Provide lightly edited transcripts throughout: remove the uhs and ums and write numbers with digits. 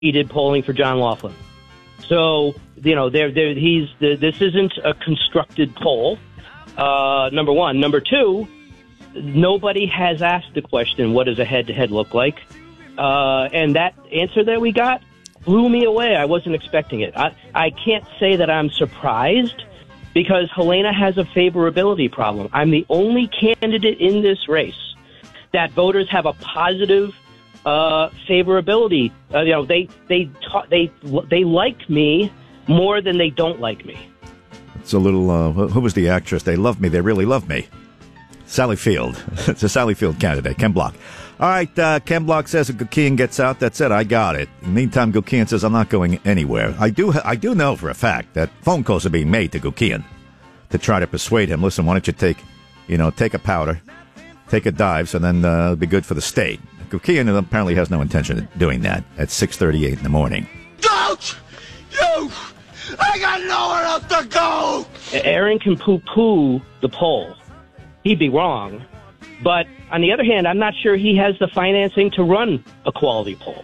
he did polling for John Laughlin. So, this isn't a constructed poll, number one. Number two, nobody has asked the question, what does a head-to-head look like? And that answer that we got blew me away. I wasn't expecting it. I can't say that I'm surprised because Helena has a favorability problem. I'm the only candidate in this race that voters have a positive favorability. They like me more than they don't like me. It's a little, who was the actress? They love me. They really love me. Sally Field. It's a Sally Field candidate. Ken Block. All right, Ken Block says if Gukian gets out, that's it. I got it. In the meantime, Gukian says I'm not going anywhere. I do know for a fact that phone calls are being made to Gukian to try to persuade him. Listen, why don't you take a powder, take a dive, so then it'll be good for the state. Gukian apparently has no intention of doing that at 6:38 in the morning. Don't you! I got nowhere else to go! Aaron can poo-poo the poll. He'd be wrong. But on the other hand, I'm not sure he has the financing to run a quality poll.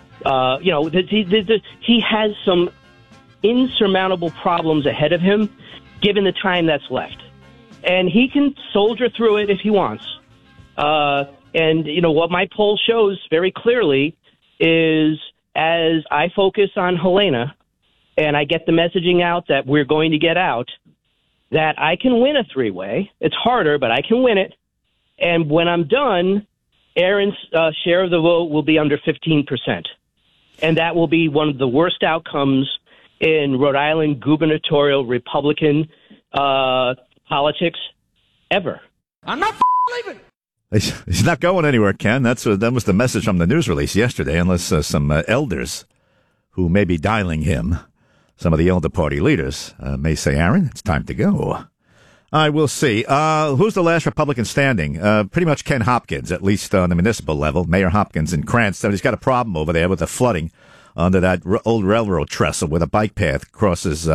He has some insurmountable problems ahead of him, given the time that's left. And he can soldier through it if he wants. And what my poll shows very clearly is as I focus on Helena and I get the messaging out that we're going to get out, that I can win a three-way. It's harder, but I can win it. And when I'm done, Aaron's share of the vote will be under 15%. And that will be one of the worst outcomes in Rhode Island gubernatorial Republican politics ever. I'm not leaving. He's not going anywhere, Ken. That was the message from the news release yesterday, unless some elders who may be dialing him, some of the elder party leaders, may say, Aaron, it's time to go. I will see. Who's the last Republican standing? Pretty much Ken Hopkins, at least on the municipal level. Mayor Hopkins in Cranston. He's got a problem over there with the flooding under that old railroad trestle where the bike path crosses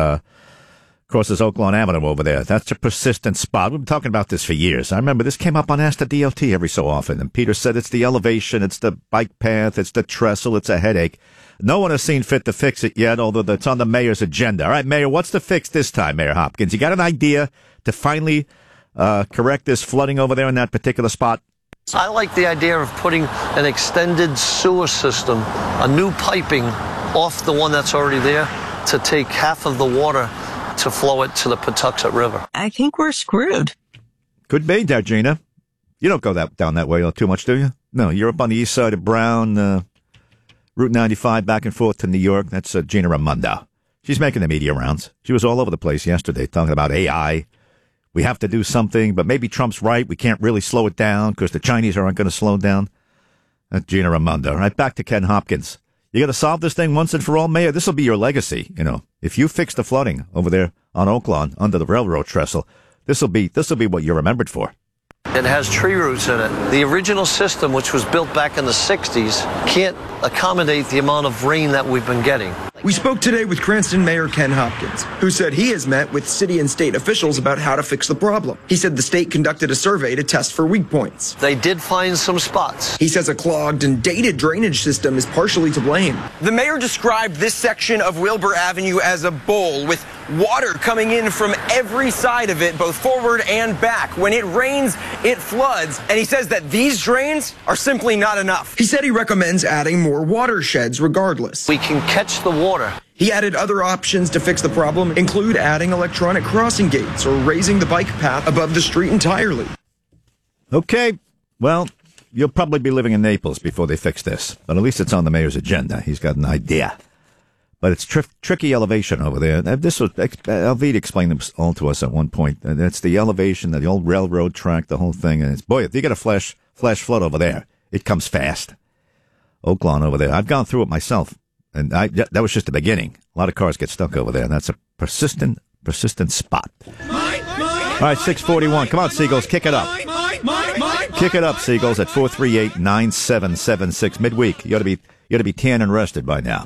Oak Lawn Avenue over there. That's a persistent spot. We've been talking about this for years. I remember this came up on Ask the DOT every so often, and Peter said it's the elevation, it's the bike path, it's the trestle, it's a headache. No one has seen fit to fix it yet, although it's on the mayor's agenda. All right, Mayor, what's the fix this time, Mayor Hopkins? You got an idea to finally correct this flooding over there in that particular spot? I like the idea of putting an extended sewer system, a new piping off the one that's already there to take half of the water to flow it to the Patuxent River. I think we're screwed. Could be, Gina. You don't go down that way too much, do you? No, you're up on the east side of Brown, Route 95 back and forth to New York. That's Gina Raimondo. She's making the media rounds. She was all over the place yesterday talking about AI. We have to do something, but maybe Trump's right. We can't really slow it down because the Chinese aren't going to slow down. That's Gina Raimondo. Right back to Ken Hopkins. You got to solve this thing once and for all, Mayor. This will be your legacy. If you fix the flooding over there on Oak Lawn under the railroad trestle, this will be what you're remembered for. It has tree roots in it. The original system, which was built back in the 60s, can't accommodate the amount of rain that we've been getting. We spoke today with Cranston Mayor Ken Hopkins, who said he has met with city and state officials about how to fix the problem. He said the state conducted a survey to test for weak points. They did find some spots. He says a clogged and dated drainage system is partially to blame. The mayor described this section of Wilbur Avenue as a bowl with water coming in from every side of it, both forward and back. When it rains, it floods. And he says that these drains are simply not enough. He said he recommends adding more watersheds regardless. We can catch the water. He added other options to fix the problem include adding electronic crossing gates or raising the bike path above the street entirely. Okay, well, you'll probably be living in Naples before they fix this, but at least it's on the mayor's agenda. He's got an idea. But it's tricky elevation over there. This was Alvita explained this all to us at one point. It's the elevation, the old railroad track, the whole thing. And if you get a flash flood over there, it comes fast. Oak Lawn over there. I've gone through it myself. And that was just the beginning. A lot of cars get stuck over there, and that's a persistent spot. All right, 641. Come on, Seagulls, kick it up. Kick it up, Seagulls, at 438-9776. Midweek. You ought to be tan and rested by now.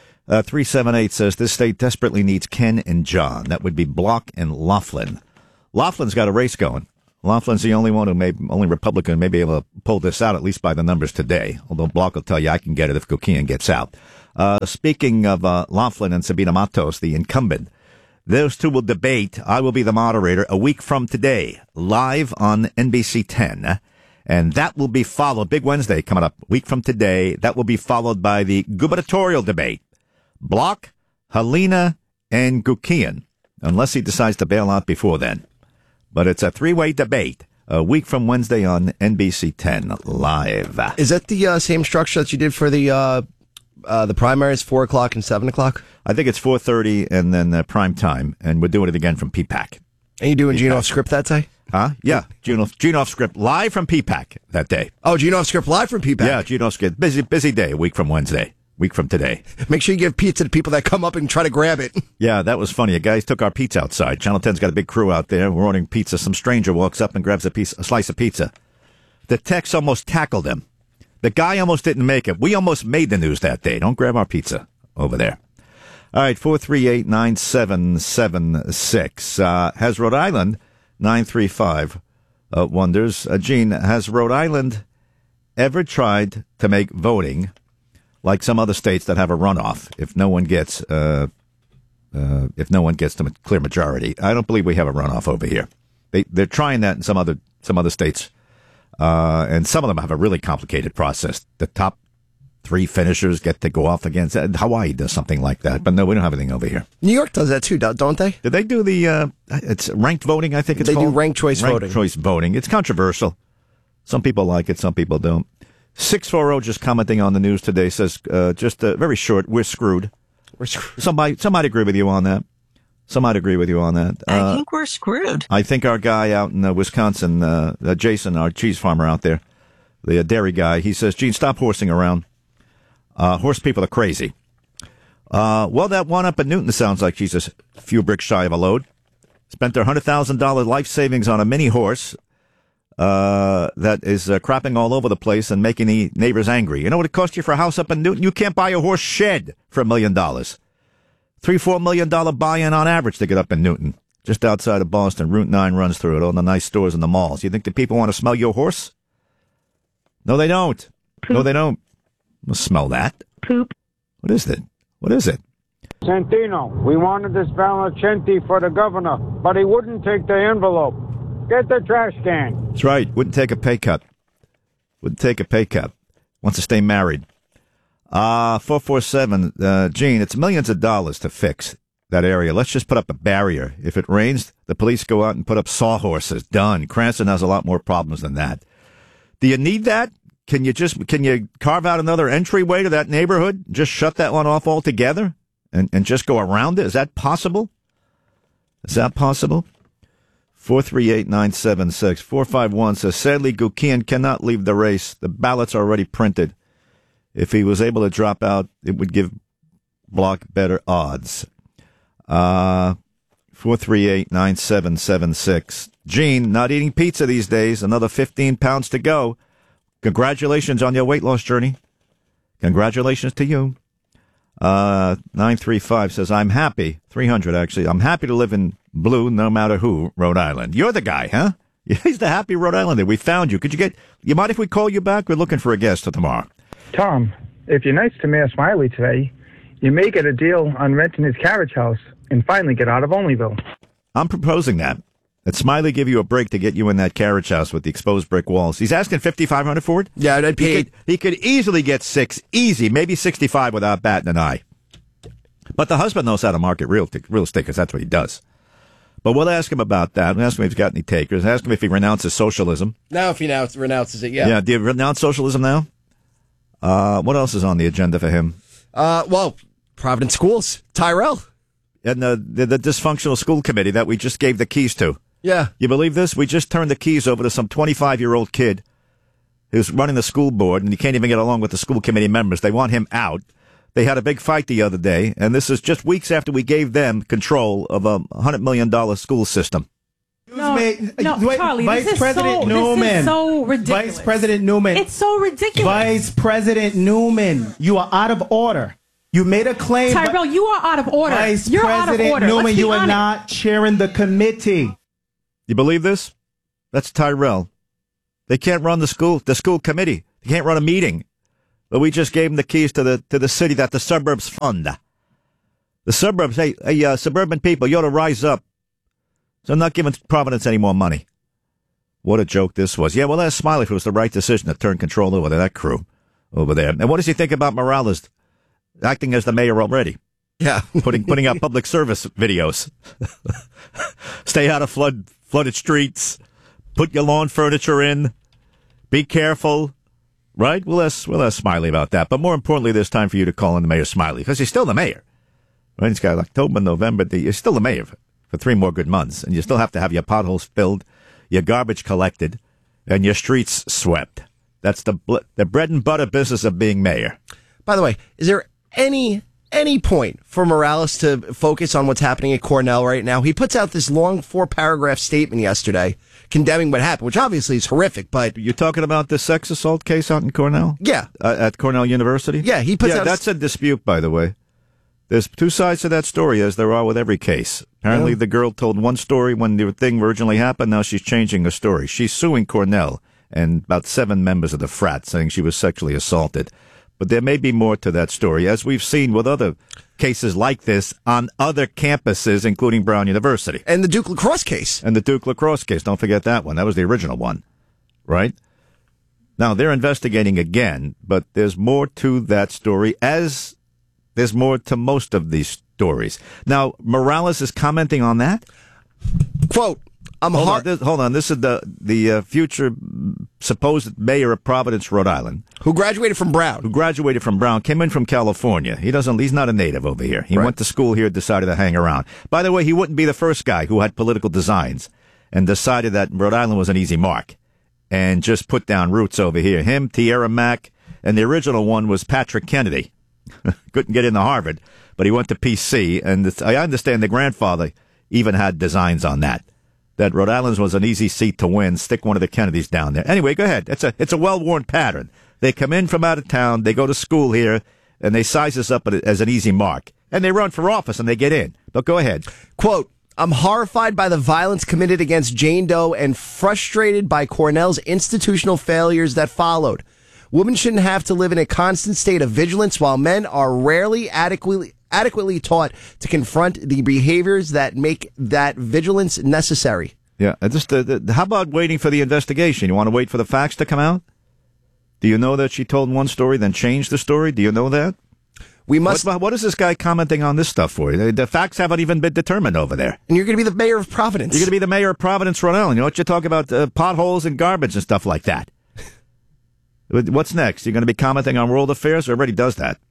378 says this state desperately needs Ken and John. That would be Block and Laughlin. Laughlin's got a race going. Laughlin's the only only Republican who may be able to pull this out, at least by the numbers today. Although Block will tell you I can get it if Gukian gets out. Speaking of Laughlin and Sabina Matos, the incumbent, those two will debate. I will be the moderator a week from today, live on NBC 10. And that will be followed, Big Wednesday coming up, a week from today. That will be followed by the gubernatorial debate. Block, Helena, and Gukian, unless he decides to bail out before then. But it's a three-way debate a week from Wednesday on NBC 10 live. Is that the same structure that you did for the primaries, 4 o'clock and 7 o'clock? I think it's 4:30 and then prime time, and we're doing it again from PPAC. And you doing Gene off script that day? Huh? Yeah, Gene off script live from PPAC that day. Oh, Gene off script live from PPAC? Yeah, Gene off script. Busy day, a week from Wednesday. Week from today. Make sure you give pizza to people that come up and try to grab it. Yeah, that was funny. A guy took our pizza outside. Channel 10's got a big crew out there. We're ordering pizza. Some stranger walks up and grabs a slice of pizza. The techs almost tackled him. The guy almost didn't make it. We almost made the news that day. Don't grab our pizza over there. All right, 438-9776. Has Rhode Island, 935, wonders. Gene, has Rhode Island ever tried to make voting like some other states that have a runoff if no one gets to a clear majority? I don't believe we have a runoff over here. They're trying that in some other states, and some of them have a really complicated process. The top 3 finishers get to go off against. Hawaii does something like that, but no, we don't have anything over here. New York does that too, don't they? Did they do the? It's ranked voting, I think it's called. They do ranked choice voting. Ranked choice voting. It's controversial. Some people like it, some people don't. 640 just commenting on the news today says, just very short, we're screwed. We're screwed. Somebody agree with you on that. I think we're screwed. I think our guy out in Wisconsin, Jason, our cheese farmer out there, the dairy guy, he says, Gene, stop horsing around. Horse people are crazy. Well, that one up in Newton sounds like she's a few bricks shy of a load. Spent their $100,000 life savings on a mini horse that is crapping all over the place and making the neighbors angry. You know what it cost you for a house up in Newton? You can't buy a horse shed for $1 million. $3-4 million buy-in on average to get up in Newton. Just outside of Boston, Route 9 runs through it, all the nice stores and the malls. You think the people want to smell your horse? No, they don't. Poop. No, they don't. We'll smell that. Poop. What is it? Santino, we wanted this Valacenti for the governor, but he wouldn't take the envelope. Get the trash can. That's right. Wouldn't take a pay cut. Wants to stay married. 447, Gene, it's millions of dollars to fix that area. Let's just put up a barrier. If it rains, the police go out and put up sawhorses. Done. Cranston has a lot more problems than that. Do you need that? Can you carve out another entryway to that neighborhood? Just shut that one off altogether and just go around it? Is that possible? 438-976. 451 says, sadly, Gukian cannot leave the race. The ballots are already printed. If he was able to drop out, it would give Block better odds. 438-9776. Gene, not eating pizza these days. Another 15 pounds to go. Congratulations on your weight loss journey. Congratulations to you. 935 says, I'm happy. 300, actually. I'm happy to live in blue, no matter who, Rhode Island. You're the guy, huh? He's the happy Rhode Islander. We found you. You mind if we call you back? We're looking for a guest for tomorrow. Tom, if you're nice to Mayor Smiley today, you may get a deal on renting his carriage house and finally get out of Onlyville. I'm proposing that Smiley give you a break to get you in that carriage house with the exposed brick walls. He's asking $5,500 for it? Yeah, I'd pay. He could easily get $6, easy, maybe $65 without batting an eye. But the husband knows how to market real estate because that's what he does. But we'll ask him about that. We'll ask him if he's got any takers. Ask him if he renounces socialism. Now if he renounces it, yeah. Yeah, do you renounce socialism now? What else is on the agenda for him? Well, Providence Schools, Tyrell. And the dysfunctional school committee that we just gave the keys to. Yeah. You believe this? We just turned the keys over to some 25-year-old kid who's running the school board, and he can't even get along with the school committee members. They want him out. They had a big fight the other day, and this is just weeks after we gave them control of a $100 million school system. Charlie, Vice President Newman. This is so ridiculous. Vice President Newman. It's so ridiculous. Vice President Newman, you are out of order. You made a claim. Tyrell, you are out of order. You're out of order. Newman, you are not chairing the committee. You believe this? That's Tyrell. They can't run the school committee. They can't run a meeting. But we just gave them the keys to the city that the suburbs fund. The suburbs, hey, suburban people, you ought to rise up. So I'm not giving Providence any more money. What a joke this was. Yeah, well, that's Smiley if it was the right decision to turn control over to that crew over there. And what does he think about Morales acting as the mayor already? Yeah. putting out public service videos. Stay out of flooded streets. Put your lawn furniture in. Be careful. Right? We'll ask Smiley about that. But more importantly, there's time for you to call in the Mayor Smiley, because he's still the mayor. Right? He's got October, November. He's still the mayor for 3 more good months. And you still have to have your potholes filled, your garbage collected, and your streets swept. That's the bread and butter business of being mayor. By the way, is there any point for Morales to focus on what's happening at Cornell right now? He puts out this long 4-paragraph statement yesterday condemning what happened, which obviously is horrific, but... You're talking about the sex assault case out in Cornell? Yeah. At Cornell University? Yeah, he puts out... that's a dispute, by the way. There's 2 sides to that story, as there are with every case. Apparently, the girl told one story when the thing originally happened. Now she's changing her story. She's suing Cornell and about 7 members of the frat, saying she was sexually assaulted. But there may be more to that story, as we've seen with other cases like this on other campuses, including Brown University. And the Duke lacrosse case. Don't forget that one. That was the original one, right? Now, they're investigating again, but there's more to that story, as there's more to most of these stories. Now, Morales is commenting on that? Quote, Hold on. This is the future supposed mayor of Providence, Rhode Island, who graduated from Brown. Came in from California. He's not a native over here. He went to school here, decided to hang around. By the way, he wouldn't be the first guy who had political designs and decided that Rhode Island was an easy mark and just put down roots over here. Him, Tierra Mack, and the original one was Patrick Kennedy. Couldn't get into Harvard, but he went to PC, and I understand the grandfather even had designs on that Rhode Island's was an easy seat to win. Stick one of the Kennedys down there. Anyway, go ahead. It's a well-worn pattern. They come in from out of town, they go to school here, and they size us up as an easy mark. And they run for office, and they get in. But go ahead. Quote, I'm horrified by the violence committed against Jane Doe and frustrated by Cornell's institutional failures that followed. Women shouldn't have to live in a constant state of vigilance, while men are rarely adequately taught to confront the behaviors that make that vigilance necessary. Yeah, how about waiting for the investigation? You want to wait for the facts to come out? Do you know that she told one story, then changed the story? Do you know that? We must. What is this guy commenting on this stuff for? The facts haven't even been determined over there. And you're going to be the mayor of Providence. You're going to be the mayor of Providence, Rhode Island. You know what you talk about? Potholes and garbage and stuff like that. What's next? You're going to be commenting on world affairs? Or already does that?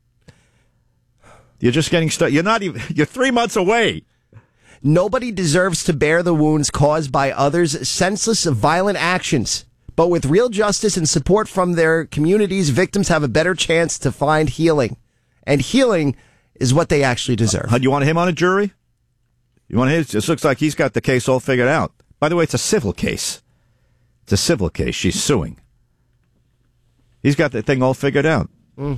You're just getting started. You're 3 months away. Nobody deserves to bear the wounds caused by others' senseless, violent actions. But with real justice and support from their communities, victims have a better chance to find healing. And healing is what they actually deserve. Do you want him on a jury? It looks like he's got the case all figured out. By the way, it's a civil case. She's suing. He's got the thing all figured out.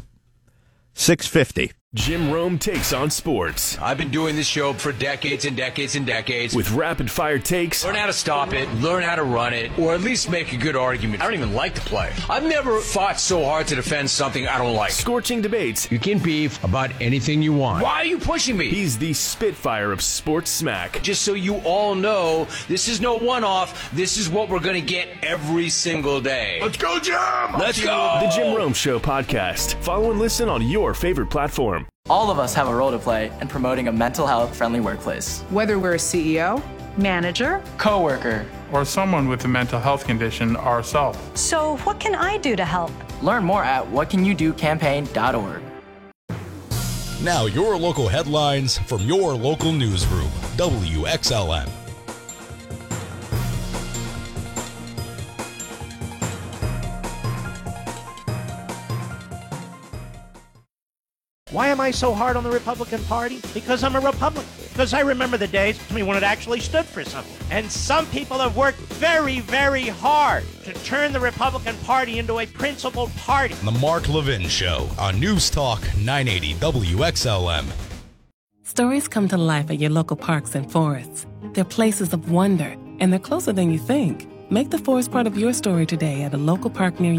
6:50. Jim Rome takes on sports. I've been doing this show for decades and decades and decades. With rapid-fire takes. Learn how to stop it, learn how to run it, or at least make a good argument. I don't even like to play. I've never fought so hard to defend something I don't like. Scorching debates. You can beef about anything you want. Why are you pushing me? He's the Spitfire of sports smack. Just so you all know, this is no one-off. This is what we're going to get every single day. Let's go, Jim! Let's go! The Jim Rome Show podcast. Follow and listen on your favorite platform. All of us have a role to play in promoting a mental health friendly workplace. Whether we're a CEO, manager, coworker, or someone with a mental health condition ourselves. So what can I do to help? Learn more at whatcanyoudocampaign.org. Now your local headlines from your local newsroom, WXLN. Why am I so hard on the Republican Party? Because I'm a Republican. Because I remember the days when it actually stood for something. And some people have worked very, very hard to turn the Republican Party into a principled party. The Mark Levin Show on News Talk 980 WXLM. Stories come to life at your local parks and forests. They're places of wonder, and they're closer than you think. Make the forest part of your story today at a local park near you.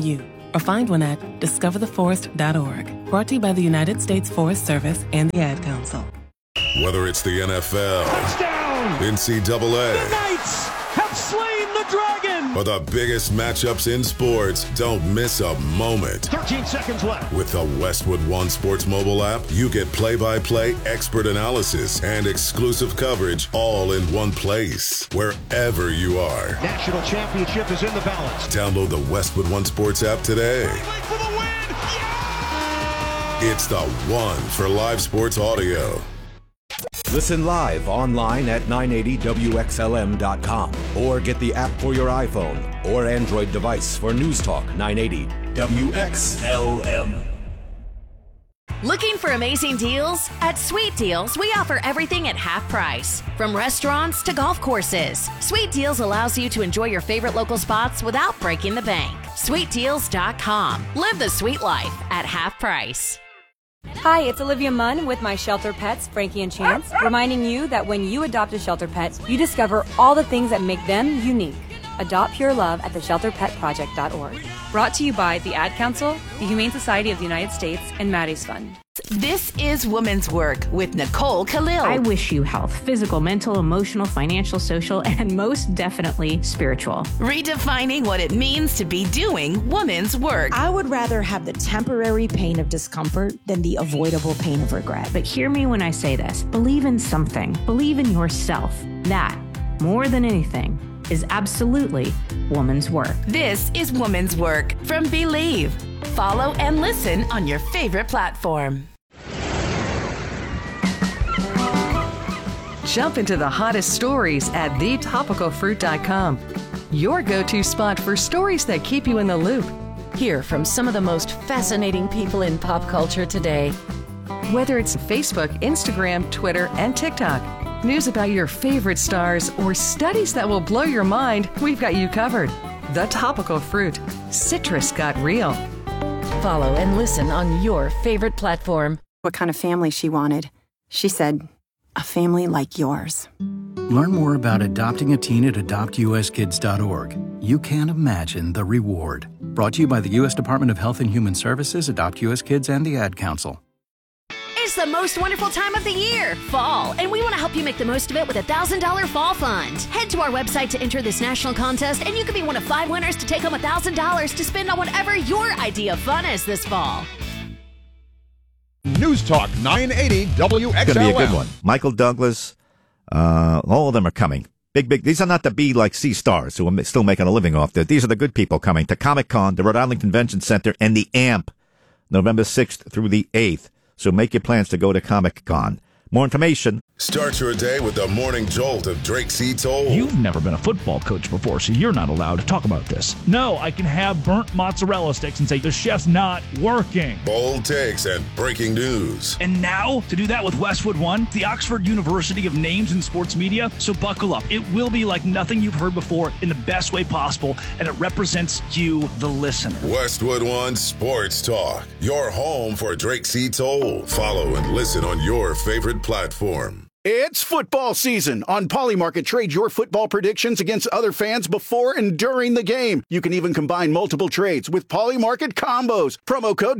or find one at discovertheforest.org. Brought to you by the United States Forest Service and the Ad Council. Whether it's the NFL, Touchdown! NCAA, The Knights have slain the dragon! or the biggest matchups in sports, don't miss a moment. 13 seconds left. With the Westwood One Sports mobile app, you get play-by-play expert analysis and exclusive coverage all in one place, wherever you are. National championship is in the balance. Download the Westwood One Sports app today. For the win! It's the one for live sports audio. Listen live online at 980WXLM.com or get the app for your iPhone or Android device for News Talk 980 WXLM. Looking for amazing deals? At Sweet Deals, we offer everything at half price. From restaurants to golf courses, Sweet Deals allows you to enjoy your favorite local spots without breaking the bank. SweetDeals.com. Live the sweet life at half price. Hi, it's Olivia Munn with my shelter pets, Frankie and Chance, reminding you that when you adopt a shelter pet, you discover all the things that make them unique. Adopt pure love at theshelterpetproject.org. Brought to you by the Ad Council, the Humane Society of the United States, and Maddie's Fund. This is Woman's Work with Nicole Khalil. I wish you health, physical, mental, emotional, financial, social, and most definitely spiritual. Redefining what it means to be doing woman's work. I would rather have the temporary pain of discomfort than the avoidable pain of regret. But hear me when I say this. Believe in something. Believe in yourself. That, more than anything, is absolutely woman's work. This is Woman's Work from Believe. Follow and listen on your favorite platform. Jump into the hottest stories at thetopicalfruit.com. Your go-to spot for stories that keep you in the loop. Hear from some of the most fascinating people in pop culture today. Whether it's Facebook, Instagram, Twitter, and TikTok, news about your favorite stars, or studies that will blow your mind, we've got you covered. The Topical Fruit. Citrus got real. Follow and listen on your favorite platform. What kind of family she wanted. She said, a family like yours. Learn more about adopting a teen at adoptuskids.org. You can't imagine the reward. Brought to you by the U.S. Department of Health and Human Services, Adopt U.S. Kids, and the Ad Council. It's the most wonderful time of the year, fall, and we want to help you make the most of it with a $1,000 fall fund. Head to our website to enter this national contest, and you could be one of 5 winners to take home $1,000 to spend on whatever your idea of fun is this fall. News Talk 980 WXLM. It's going to be a good one. Michael Douglas, all of them are coming. Big. These are not the B like C stars who are still making a living off there. These are the good people coming to Comic-Con, the Rhode Island Convention Center, and the AMP, November 6th through the 8th. So make your plans to go to Comic-Con. More information. Start your day with the morning jolt of Drake C. Toll. You've never been a football coach before, so you're not allowed to talk about this. No, I can have burnt mozzarella sticks and say the chef's not working. Bold takes and breaking news. And now, to do that with Westwood One, the Oxford University of Names in Sports Media. So buckle up. It will be like nothing you've heard before in the best way possible, and it represents you, the listener. Westwood One Sports Talk. Your home for Drake C. Toll. Follow and listen on your favorite platform. It's football season. On Polymarket, trade your football predictions against other fans before and during the game. You can even combine multiple trades with Polymarket combos. Promo code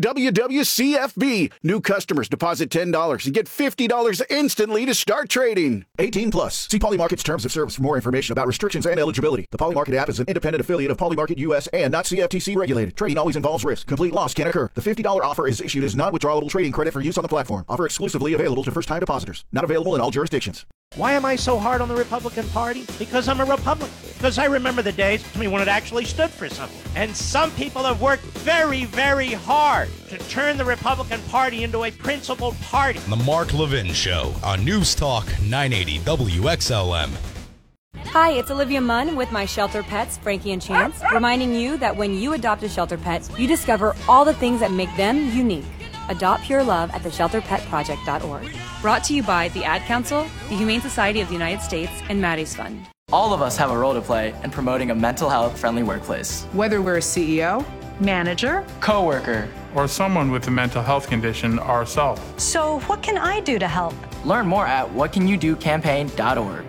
WWCFB. New customers deposit $10 and get $50 instantly to start trading. 18 plus. See Polymarket's terms of service for more information about restrictions and eligibility. The Polymarket app is an independent affiliate of Polymarket US and not CFTC regulated. Trading always involves risk. Complete loss can occur. The $50 offer is issued as non-withdrawable trading credit for use on the platform. Offer exclusively available to first-time depositors. Not available in all jurisdictions. Why am I so hard on the Republican Party? Because I'm a Republican. Because I remember the days when it actually stood for something. And some people have worked very, very hard to turn the Republican Party into a principled party. The Mark Levin Show on News Talk 980 WXLM. Hi, it's Olivia Munn with my shelter pets, Frankie and Chance, reminding you that when you adopt a shelter pet, you discover all the things that make them unique. Adopt pure love at theshelterpetproject.org. Brought to you by the Ad Council, the Humane Society of the United States, and Maddie's Fund. All of us have a role to play in promoting a mental health friendly workplace. Whether we're a CEO, manager, coworker, or someone with a mental health condition ourselves. So what can I do to help? Learn more at whatcanyoudocampaign.org.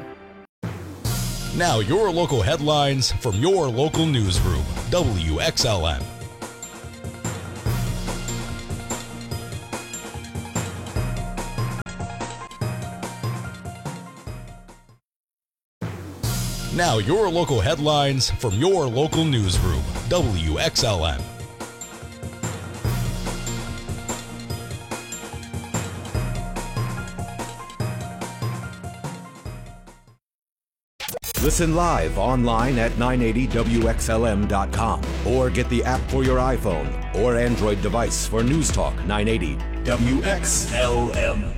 Now your local headlines from your local newsroom, WXLM. Now your local headlines from your local newsroom, WXLM. Listen live online at 980WXLM.com or get the app for your iPhone or Android device for News Talk 980 WXLM.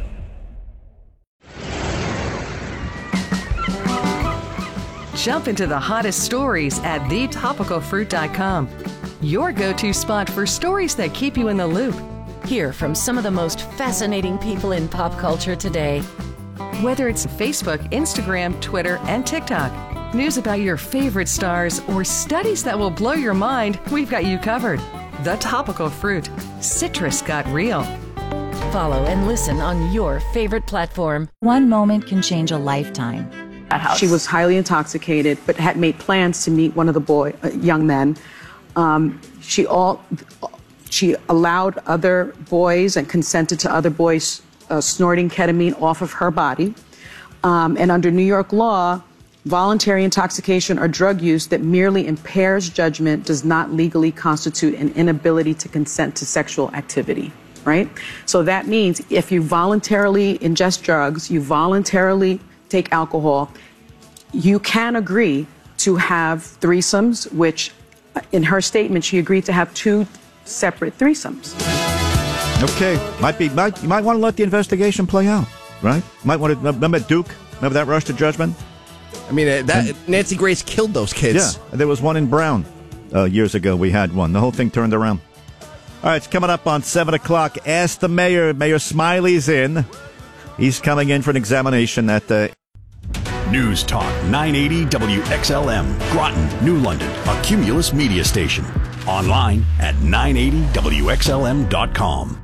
Jump into the hottest stories at thetopicalfruit.com. Your go-to spot for stories that keep you in the loop. Hear from some of the most fascinating people in pop culture today. Whether it's Facebook, Instagram, Twitter, and TikTok, news about your favorite stars, or studies that will blow your mind, we've got you covered. The Topical Fruit. Citrus got real. Follow and listen on your favorite platform. One moment can change a lifetime. She was highly intoxicated, but had made plans to meet one of the young men. She allowed other boys and consented to other boys snorting ketamine off of her body. And under New York law, voluntary intoxication or drug use that merely impairs judgment does not legally constitute an inability to consent to sexual activity, right? So that means if you voluntarily ingest drugs, you voluntarily take alcohol, you can agree to have threesomes, which in her statement, she agreed to have 2 separate threesomes. Okay, you might want to let the investigation play out, right? Might want to remember Duke. Remember that rush to judgment? I mean, Nancy Grace killed those kids. Yeah, there was one in Brown years ago. We had one. The whole thing turned around. All right, it's coming up on 7 o'clock. Ask the mayor. Mayor Smiley's in. He's coming in for an examination at the News Talk 980 WXLM, Groton, New London, a Cumulus media station. Online at 980WXLM.com.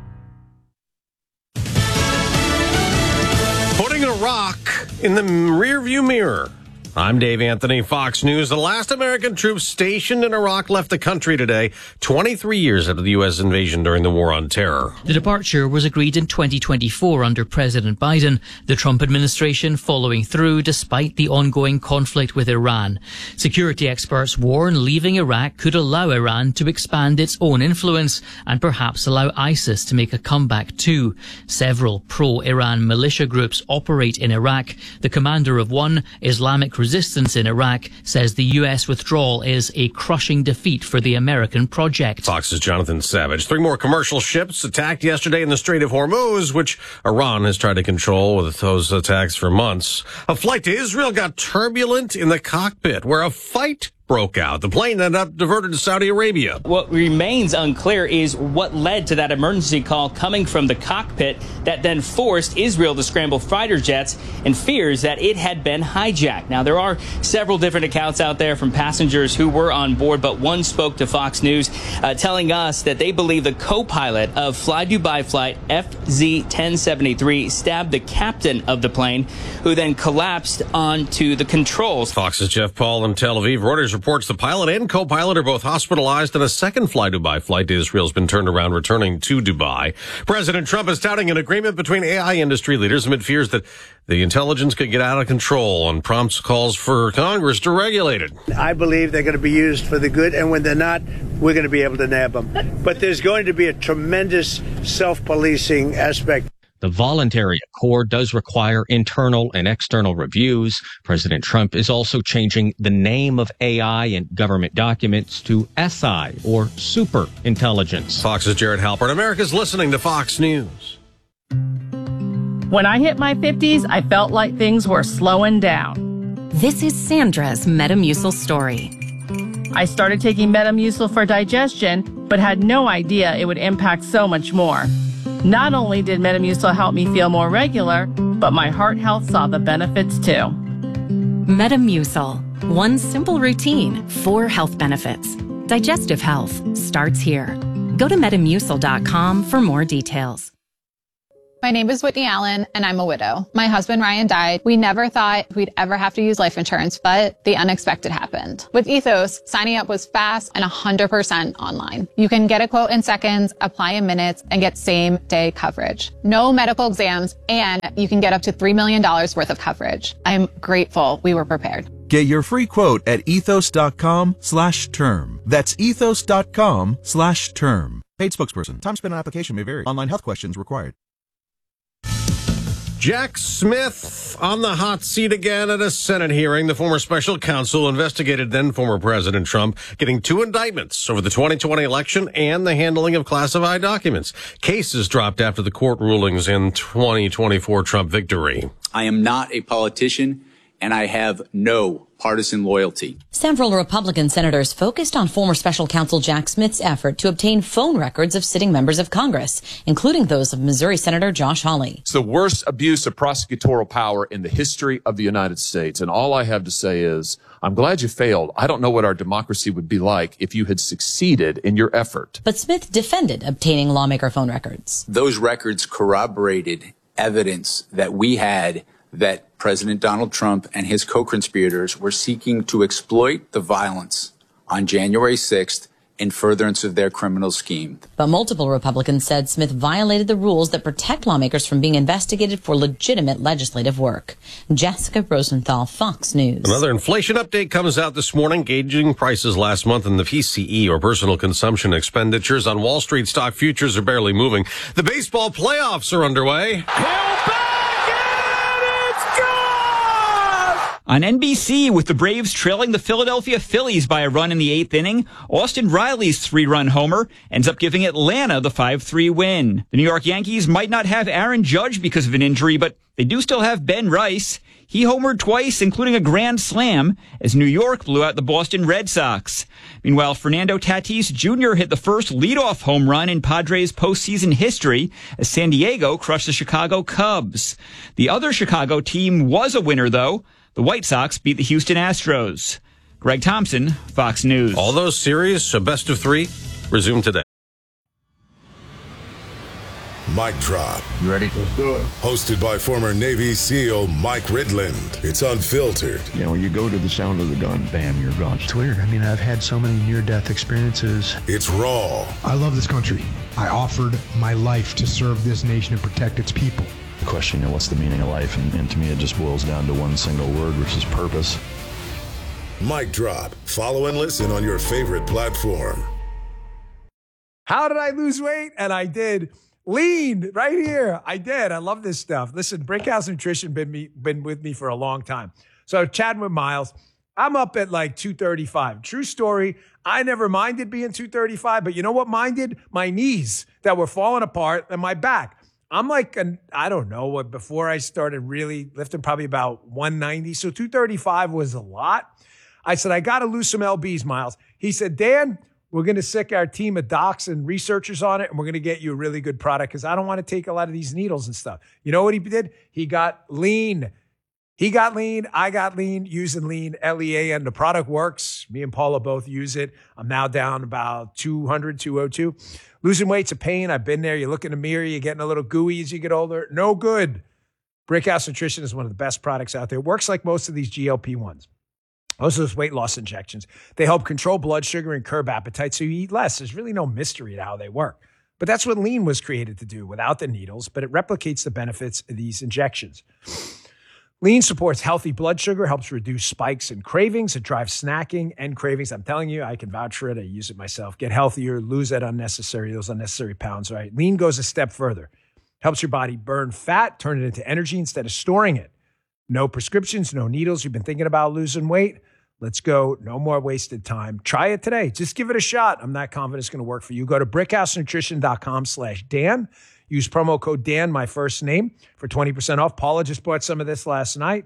Putting a rock in the rearview mirror. I'm Dave Anthony, Fox News. The last American troops stationed in Iraq left the country today, 23 years after the U.S. invasion during the War on Terror. The departure was agreed in 2024 under President Biden, the Trump administration following through despite the ongoing conflict with Iran. Security experts warn leaving Iraq could allow Iran to expand its own influence and perhaps allow ISIS to make a comeback too. Several pro-Iran militia groups operate in Iraq. The commander of one, Islamic Resistance in Iraq, says the U.S. withdrawal is a crushing defeat for the American project. Fox's Jonathan Savage. 3 more commercial ships attacked yesterday in the Strait of Hormuz, which Iran has tried to control with those attacks for months. A flight to Israel got turbulent in the cockpit, where a fight broke out. The plane ended up diverted to Saudi Arabia. What remains unclear is what led to that emergency call coming from the cockpit that then forced Israel to scramble fighter jets and fears that it had been hijacked. Now, there are several different accounts out there from passengers who were on board, but one spoke to Fox News telling us that they believe the co-pilot of Fly Dubai flight FZ-1073 stabbed the captain of the plane, who then collapsed onto the controls. Fox's Jeff Paul in Tel Aviv. Reuters reports the pilot and co-pilot are both hospitalized, and a second Fly Dubai flight to Israel has been turned around, returning to Dubai. President Trump is touting an agreement between AI industry leaders amid fears that the intelligence could get out of control and prompts calls for Congress to regulate it. I believe they're going to be used for the good, and when they're not, we're going to be able to nab them. But there's going to be a tremendous self-policing aspect. The voluntary accord does require internal and external reviews. President Trump is also changing the name of AI in government documents to SI, or super intelligence. Fox's Jared Halpern. America's listening to Fox News. When I hit my 50s, I felt like things were slowing down. This is Sandra's Metamucil story. I started taking Metamucil for digestion, but had no idea it would impact so much more. Not only did Metamucil help me feel more regular, but my heart health saw the benefits too. Metamucil. One simple routine, 4 health benefits. Digestive health starts here. Go to Metamucil.com for more details. My name is Whitney Allen, and I'm a widow. My husband, Ryan, died. We never thought we'd ever have to use life insurance, but the unexpected happened. With Ethos, signing up was fast and 100% online. You can get a quote in seconds, apply in minutes, and get same-day coverage. No medical exams, and you can get up to $3 million worth of coverage. I'm grateful we were prepared. Get your free quote at ethos.com/term. That's ethos.com/term. Paid spokesperson. Time spent on application may vary. Online health questions required. Jack Smith on the hot seat again at a Senate hearing. The former special counsel investigated then former President Trump, getting 2 indictments over the 2020 election and the handling of classified documents. Cases dropped after the court rulings in 2024 Trump victory. I am not a politician, and I have no partisan loyalty. Several Republican senators focused on former special counsel Jack Smith's effort to obtain phone records of sitting members of Congress, including those of Missouri Senator Josh Hawley. It's the worst abuse of prosecutorial power in the history of the United States. And all I have to say is, I'm glad you failed. I don't know what our democracy would be like if you had succeeded in your effort. But Smith defended obtaining lawmaker phone records. Those records corroborated evidence that we had that President Donald Trump and his co-conspirators were seeking to exploit the violence on January 6th in furtherance of their criminal scheme. But multiple Republicans said Smith violated the rules that protect lawmakers from being investigated for legitimate legislative work. Jessica Rosenthal, Fox News. Another inflation update comes out this morning, gauging prices last month in the PCE, or personal consumption expenditures. On Wall Street, stock futures are barely moving. The baseball playoffs are underway. On NBC, with the Braves trailing the Philadelphia Phillies by a run in the 8th inning, Austin Riley's 3-run homer ends up giving Atlanta the 5-3 win. The New York Yankees might not have Aaron Judge because of an injury, but they do still have Ben Rice. He homered twice, including a grand slam, as New York blew out the Boston Red Sox. Meanwhile, Fernando Tatis Jr. hit the first leadoff home run in Padres postseason history as San Diego crushed the Chicago Cubs. The other Chicago team was a winner, though. The White Sox beat the Houston Astros. Greg Thompson, Fox News. All those series, a best of 3, resume today. Mic Drop. You ready? Let's do it. Hosted by former Navy SEAL Mike Ridland. It's unfiltered. You know, when you go to the sound of the gun, bam, you're gone. It's weird. I mean, I've had so many near-death experiences. It's raw. I love this country. I offered my life to serve this nation and protect its people. The question, what's the meaning of life? And to me, it just boils down to one single word, which is purpose. Mic Drop. Follow and listen on your favorite platform. How did I lose weight? And I did. Lean right here. I did. I love this stuff. Listen, Brickhouse Nutrition been with me for a long time. So chatting with Miles, I'm up at like 235. True story. I never minded being 235, but you know what minded? My knees that were falling apart and my back. I'm like, I don't know what, before I started really lifting, probably about 190. So 235 was a lot. I said, I got to lose some LBs, Miles. He said, Dan, we're going to sick our team of docs and researchers on it, and we're going to get you a really good product because I don't want to take a lot of these needles and stuff. You know what he did? He got lean. He got lean. I got lean, using lean, LEAN. The product works. Me and Paula both use it. I'm now down about 200, 202. Losing weight's a pain. I've been there. You look in the mirror, you're getting a little gooey as you get older. No good. Brickhouse Nutrition is one of the best products out there. It works like most of these GLP-1s. Most of those weight loss injections. They help control blood sugar and curb appetite so you eat less. There's really no mystery to how they work. But that's what lean was created to do without the needles, but it replicates the benefits of these injections. Lean supports healthy blood sugar, helps reduce spikes and cravings. It drives snacking and cravings. I'm telling you, I can vouch for it. I use it myself. Get healthier, lose those unnecessary pounds, right? Lean goes a step further. Helps your body burn fat, turn it into energy instead of storing it. No prescriptions, no needles. You've been thinking about losing weight? Let's go. No more wasted time. Try it today. Just give it a shot. I'm not confident it's going to work for you. Go to brickhousenutrition.com/Dan. Use promo code Dan, my first name, for 20% off. Paula just bought some of this last night.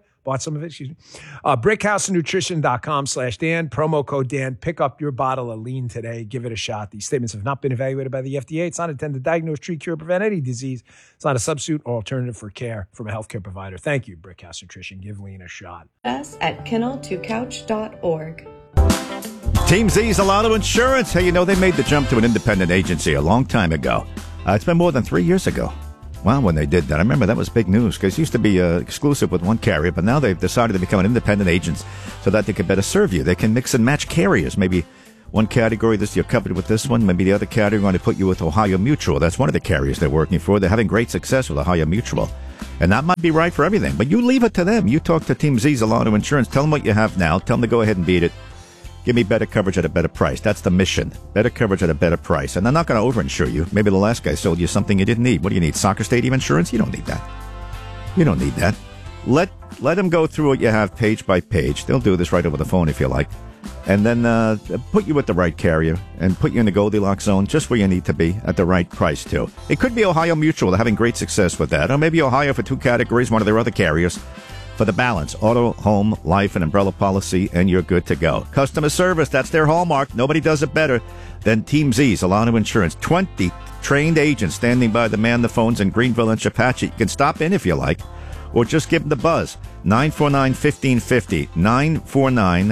brickhousenutrition.com/Dan. Promo code Dan. Pick up your bottle of lean today. Give it a shot. These statements have not been evaluated by the FDA. It's not intended to diagnose, treat, cure, prevent any disease. It's not a substitute or alternative for care from a healthcare provider. Thank you, Brickhouse Nutrition. Give lean a shot. Us at kennel2couch.org. Team Z's Alano Insurance. Hey, you know, they made the jump to an independent agency a long time ago. It's been more than 3 years ago. Wow, when they did that. I remember that was big news because it used to be exclusive with one carrier, but now they've decided to become an independent agent so that they can better serve you. They can mix and match carriers. Maybe one category, you're covered with this one. Maybe the other category, going to put you with Ohio Mutual. That's one of the carriers they're working for. They're having great success with Ohio Mutual. And that might be right for everything, but you leave it to them. You talk to Team Z, Zalano Insurance. Tell them what you have now. Tell them to go ahead and beat it. Give me better coverage at a better price. That's the mission. Better coverage at a better price. And they're not going to overinsure you. Maybe the last guy sold you something you didn't need. What do you need? Soccer stadium insurance? You don't need that. You don't need that. Let them go through what you have page by page. They'll do this right over the phone if you like. And then put you with the right carrier and put you in the Goldilocks zone just where you need to be at the right price, too. It could be Ohio Mutual. They're having great success with that. Or maybe Ohio for two categories, one of their other carriers. For the balance, auto, home, life, and umbrella policy, and you're good to go. Customer service, that's their hallmark. Nobody does it better than Team Z, Zalano Insurance. 20 trained agents standing by to man the phones in Greenville and Chepachet. You can stop in if you like, or just give them the buzz. 949-1550.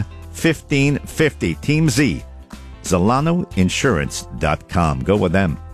949-1550. Team Z, ZalanoInsurance.com. Go with them.